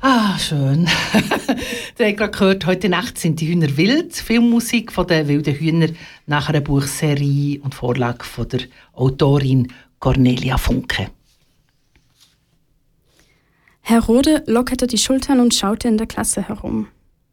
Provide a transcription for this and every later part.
Ah, schön. Ihr habt gerade gehört, heute Nacht sind die Hühner wild. Filmmusik von den wilden Hühnern nach einer Buchserie und Vorlage von der Autorin Cornelia Funke. Herr Rode lockerte die Schultern und schaute in der Klasse herum.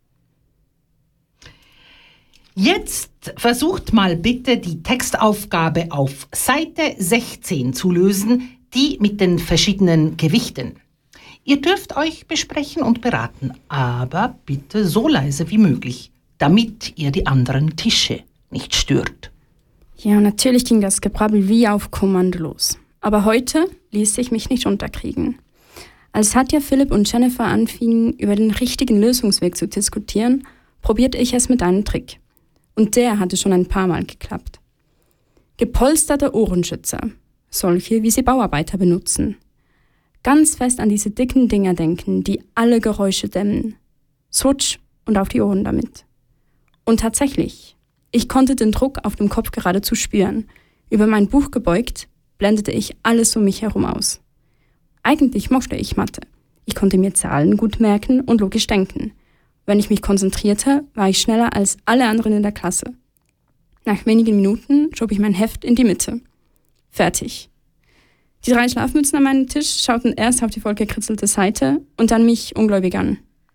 Jetzt versucht mal bitte die Textaufgabe auf Seite 16 zu lösen, die mit den verschiedenen Gewichten. Ihr dürft euch besprechen und beraten, aber bitte so leise wie möglich, damit ihr die anderen Tische nicht stört. Ja, natürlich ging das Gebrabbel wie auf Kommando los. Aber heute ließ ich mich nicht unterkriegen. Als Hatja, Philipp und Jennifer anfingen, über den richtigen Lösungsweg zu diskutieren, probierte ich es mit einem Trick. Und der hatte schon ein paar Mal geklappt. Gepolsterte Ohrenschützer, solche wie sie Bauarbeiter benutzen. Ganz fest an diese dicken Dinger denken, die alle Geräusche dämmen. Switch und auf die Ohren damit. Und tatsächlich, ich konnte den Druck auf dem Kopf geradezu spüren. Über mein Buch gebeugt, blendete ich alles um mich herum aus. Eigentlich mochte ich Mathe. Ich konnte mir Zahlen gut merken und logisch denken. Wenn ich mich konzentrierte, war ich schneller als alle anderen in der Klasse. Nach wenigen Minuten schob ich mein Heft in die Mitte. Fertig. Die 3 Schlafmützen an meinem Tisch schauten erst auf die vollgekritzelte Seite und dann mich ungläubig an.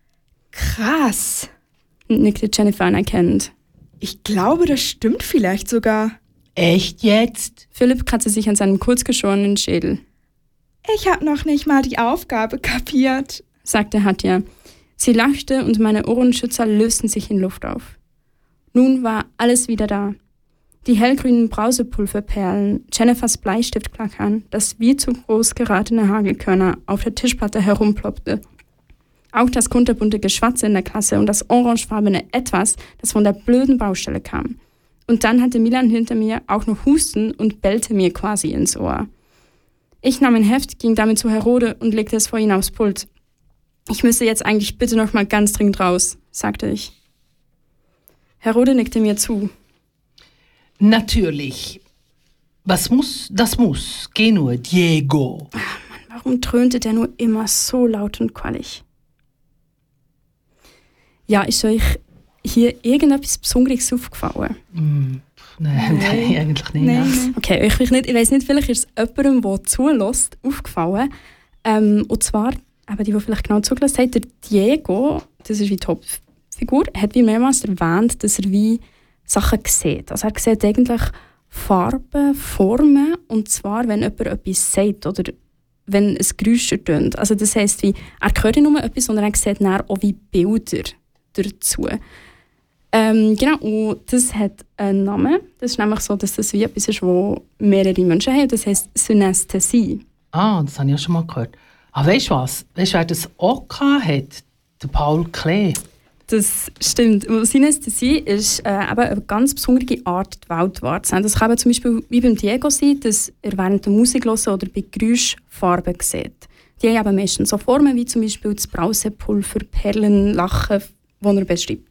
Krass, nickte Jennifer anerkennend. Ich glaube, das stimmt vielleicht sogar. Echt jetzt? Philipp kratzte sich an seinem kurzgeschorenen Schädel. Ich habe noch nicht mal die Aufgabe kapiert, sagte Hatja. Sie lachte und meine Ohrenschützer lösten sich in Luft auf. Nun war alles wieder da. Die hellgrünen Brausepulverperlen, Jennifers Bleistiftklackern, das wie zu groß geratene Hagelkörner auf der Tischplatte herumploppte. Auch das kunterbunte Geschwatze in der Klasse und das orangefarbene Etwas, das von der blöden Baustelle kam. Und dann hatte Milan hinter mir auch noch Husten und bellte mir quasi ins Ohr. Ich nahm ein Heft, ging damit zu Herr Rode und legte es vor ihn aufs Pult. Ich müsste jetzt eigentlich bitte noch mal ganz dringend raus, sagte ich. Herr Rode nickte mir zu. Natürlich. Was muss, das muss. Geh nur, Diego. Ach Mann, warum dröhnte der nur immer so laut und quallig? Ja, ist euch hier irgendetwas Besonderes aufgefallen? Nein, eigentlich nicht. Nein. Okay, ich weiss nicht, vielleicht ist es jemandem, der zulässt, aufgefallen. Und zwar, eben die vielleicht genau zugelassen haben, der Diego, das ist wie die Hauptfigur, hat wie mehrmals erwähnt, dass er wie Sachen sieht. Also er sieht eigentlich Farben, Formen, und zwar, wenn jemand etwas sagt oder wenn ein Geräusch ertönt. Also das heisst, wie, er hört nicht nur etwas, sondern er sieht dann auch wie Bilder dazu. Genau, und das hat einen Namen. Das ist nämlich so, dass das wie etwas ist, wo mehrere Menschen haben. Das heisst Synästhesie. Ah, das habe ich ja schon mal gehört. Ah, weißt du was? Weißt du, wer das auch hat? Der Paul Klee. Das stimmt. Synästhesie ist eben eine ganz besondere Art, die Welt wahrzunehmen. Das kann eben zum Beispiel wie beim Diego sein, dass er während der Musik hören oder bei Geräusch Farben sieht. Die haben eben meistens so Formen wie zum Beispiel das Brausepulver, Perlen, Lachen, die er beschreibt.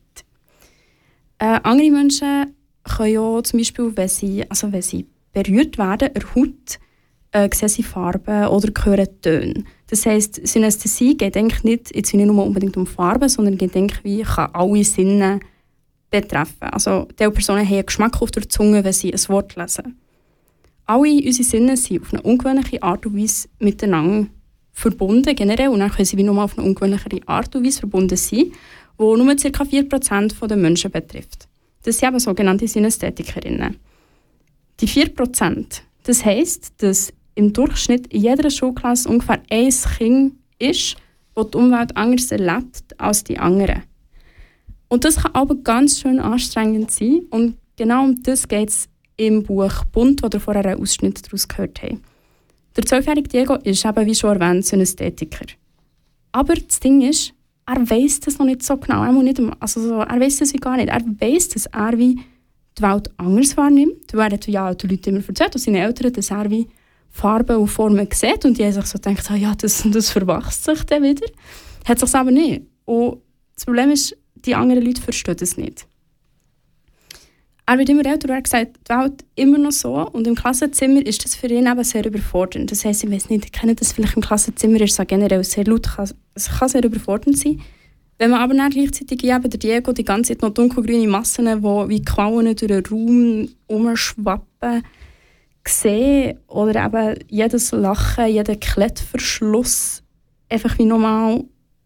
Andere Menschen können ja zum Beispiel, wenn sie berührt werden, an der Haut, sehen sie Farben oder hören Töne. Das heisst, Synästhesie geht eigentlich nicht nur unbedingt um Farben, sondern geht eigentlich wie kann alle Sinne betreffen. Also diese Personen haben einen Geschmack auf der Zunge, wenn sie ein Wort lesen. Alle unsere Sinne sind auf eine ungewöhnliche Art und Weise miteinander verbunden generell, und dann können sie wie nur auf eine ungewöhnlichere Art und Weise verbunden sein, die nur ca. 4% der Menschen betrifft. Das sind eben sogenannte Synästhetikerinnen. Die 4%, das heisst, dass im Durchschnitt in jeder Schulklasse ungefähr ein Kind ist, das die Umwelt anders erlebt als die anderen. Und das kann aber ganz schön anstrengend sein, und genau um das geht es im Buch «Bunt», wo wir vorher einen Ausschnitt daraus gehört haben. Der 12-jährige Diego ist eben, wie schon erwähnt, Synästhetiker. Aber das Ding ist, er weiss das noch nicht so genau. Er weiss das wie gar nicht. Er weiss, dass er wie die Welt anders wahrnimmt. Er hat ja auch die Leute immer erzählt, und seine Eltern, dass er wie Farben und Formen sieht, und die haben sich so gedacht, das verwachst sich dann wieder. Hat sich aber nicht. Und das Problem ist, die anderen Leute verstehen das nicht. Er wird immer älter und er hat gesagt, die Welt immer noch so. Und im Klassenzimmer ist das für ihn eben sehr überfordernd. Das heisst, ich weiss nicht, ich kenne das vielleicht im Klassenzimmer, ist es generell sehr laut, es kann sehr überfordernd sein. Wenn man aber dann gleichzeitig eben der Diego die ganze Zeit noch dunkelgrüne Massen, die wie Quallen durch den Raum herumschwappen, sehen oder eben jedes Lachen, jeder Klettverschluss einfach wie normal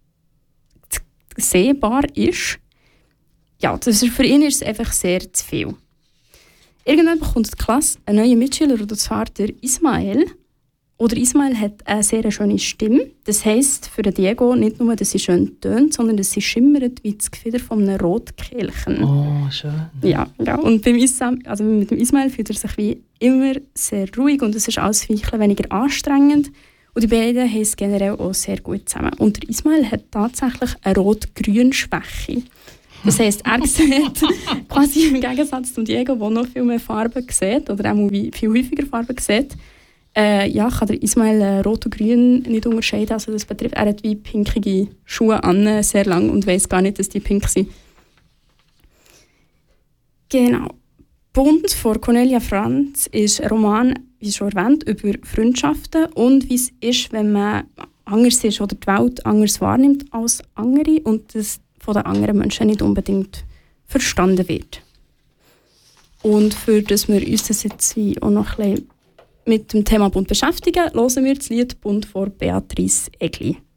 sehbar ist, ja, das ist, für ihn ist es einfach sehr zu viel. Irgendwann bekommt die Klasse einen neuen Mitschüler, und zwar der Ismael. Oder Ismael hat eine sehr schöne Stimme. Das heisst für den Diego nicht nur, dass sie schön tönt, sondern dass sie schimmert wie das Gefieder von einem Rotkehlchen. Oh, schön. Ja. Und mit dem Ismael fühlt er sich wie immer sehr ruhig und es ist alles viel weniger anstrengend. Und die beiden haben es generell auch sehr gut zusammen. Und der Ismael hat tatsächlich eine Rot-Grün-Schwäche. Das heisst, er sieht quasi im Gegensatz zum Diego, der noch viel mehr Farben sieht, oder auch viel häufiger Farben sieht, kann der Ismael Rot und Grün nicht unterscheiden. Also das betrifft, er hat wie pinkige Schuhe an, sehr lang, und weiss gar nicht, dass die pink sind. Genau. «Bund» von Cornelia Franz ist ein Roman, wie schon erwähnt, über Freundschaften und wie es ist, wenn man anders ist oder die Welt anders wahrnimmt als andere und das von den anderen Menschen nicht unbedingt verstanden wird. Und für das wir uns das jetzt auch noch ein bisschen mit dem Thema Bund beschäftigen, hören wir das Lied «Bund» von Beatrice Egli.